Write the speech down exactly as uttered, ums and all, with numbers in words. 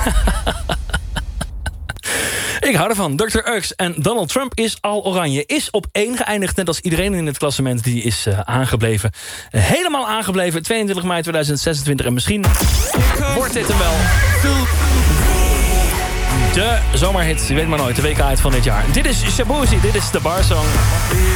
Ik hou ervan. dokter Uggs en Donald Trump is al oranje. Is op één geëindigd, net als iedereen in het klassement. Die is uh, aangebleven. Uh, helemaal aangebleven. tweeëntwintig mei tweeduizend zesentwintig. En misschien wordt dit hem wel. De zomerhit. Je weet maar nooit. De W K-hit van dit jaar. Dit is Shaboozey. Dit is de Bar Song.